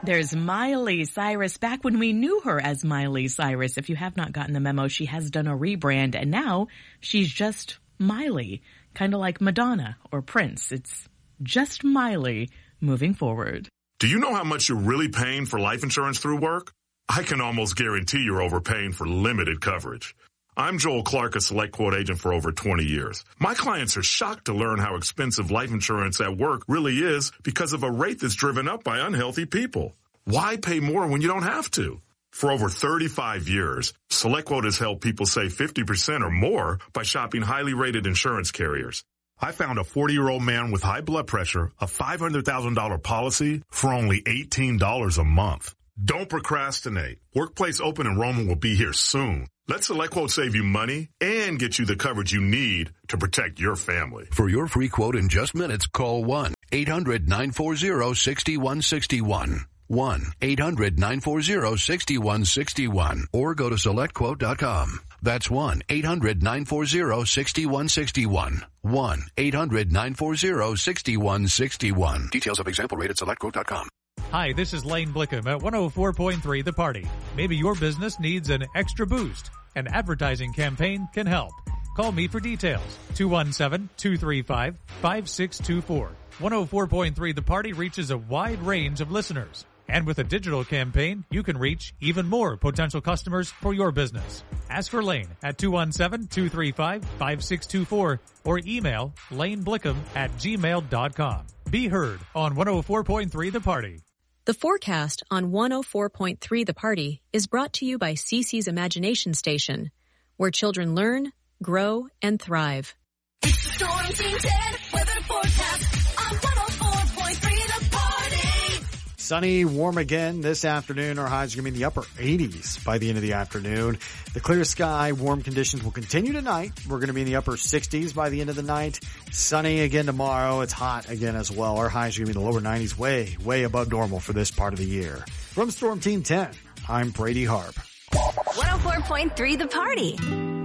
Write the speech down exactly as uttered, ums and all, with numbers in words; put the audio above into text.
There's Miley Cyrus, back when we knew her as Miley Cyrus. If you have not gotten the memo, she has done a rebrand, and now she's just Miley, kind of like Madonna or Prince. It's just Miley moving forward. Do you know how much you're really paying for life insurance through work? I can almost guarantee you're overpaying for limited coverage. I'm Joel Clark, a Select Quote agent for over twenty years. My clients are shocked to learn how expensive life insurance at work really is because of a rate that's driven up by unhealthy people. Why pay more when you don't have to? For over thirty-five years, Select Quote has helped people save fifty percent or more by shopping highly rated insurance carriers. I found a forty-year-old man with high blood pressure, a five hundred thousand dollars policy for only eighteen dollars a month. Don't procrastinate. Workplace open enrollment will be here soon. Let Select Quote save you money and get you the coverage you need to protect your family. For your free quote in just minutes, call one eight hundred nine four zero six one six one. one eight hundred nine four zero six one six one. Or go to select quote dot com. That's one eight hundred nine four zero six one six one. one eight hundred nine four zero six one six one. Details of example rate at select quote dot com. Hi, this is Lane Blickham at one oh four point three The Party. Maybe your business needs an extra boost. An advertising campaign can help. Call me for details. two one seven, two three five, five six two four. one oh four point three The Party reaches a wide range of listeners. And with a digital campaign, you can reach even more potential customers for your business. Ask for Lane at two one seven, two three five, five six two four or email laneblickham at gmail dot com. Be heard on one oh four point three The Party. The forecast on one oh four point three The Party is brought to you by Cece's Imagination Station, where children learn, grow, and thrive. It's the Storm Team ten weather forecast on one oh four point three The Party. Sunny, warm again this afternoon. Our highs are going to be in the upper eighties by the end of the afternoon. The clear sky, warm conditions will continue tonight. We're going to be in the upper sixties by the end of the night. Sunny again tomorrow. It's hot again as well. Our highs are going to be in the lower nineties, way, way above normal for this part of the year. From Storm Team ten, I'm Brady Harp. one oh four point three The Party.